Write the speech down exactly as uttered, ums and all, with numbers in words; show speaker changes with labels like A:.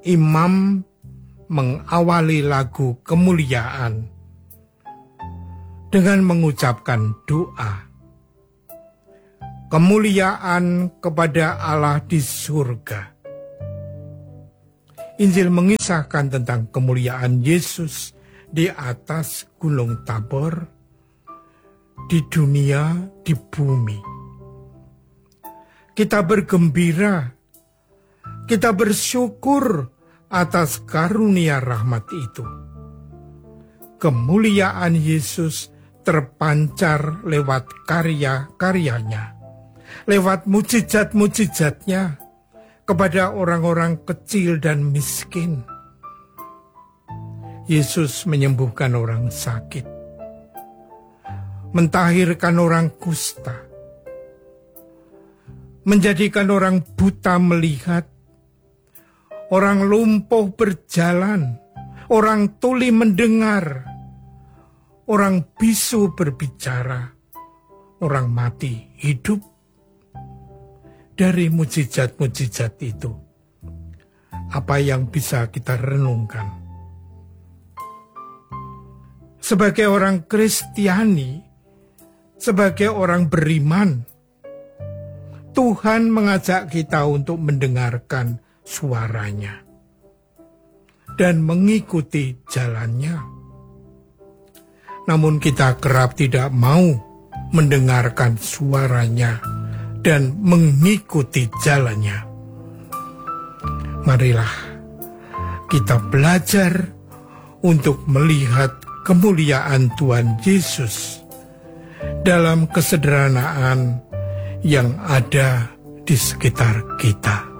A: imam mengawali lagu kemuliaan dengan mengucapkan doa. Kemuliaan kepada Allah di surga. Injil mengisahkan tentang kemuliaan Yesus di atas Gunung Tabor, di dunia, di bumi. Kita bergembira, kita bersyukur atas karunia rahmat itu. Kemuliaan Yesus terpancar lewat karya-karyanya, lewat mujizat-mujizatnya kepada orang-orang kecil dan miskin. Yesus menyembuhkan orang sakit, mentahirkan orang kusta, menjadikan orang buta melihat, orang lumpuh berjalan, orang tuli mendengar, orang bisu berbicara, orang mati hidup. Dari mujizat-mujizat itu, apa yang bisa kita renungkan? Sebagai orang Kristiani, sebagai orang beriman, Tuhan mengajak kita untuk mendengarkan suaranya dan mengikuti jalannya. Namun kita kerap tidak mau mendengarkan suaranya dan mengikuti jalannya. Marilah kita belajar untuk melihat kemuliaan Tuhan Yesus dalam kesederhanaan yang ada di sekitar kita.